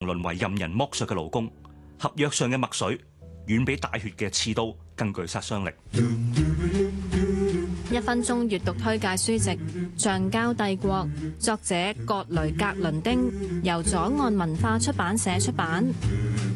淪為任人剝削嘅勞工。合約上嘅墨水遠比帶血嘅刺刀更具殺傷力。 1分鐘閱讀推介書籍《橡膠帝國》，作者葛雷格倫丁，由左岸文化出版社出版。